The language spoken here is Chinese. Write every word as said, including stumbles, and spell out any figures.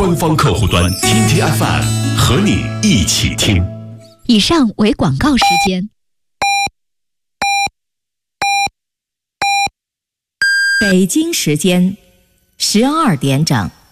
官方客户端听听 F M， 和你一起听。 以上为广告时间。 北京时间十二点整。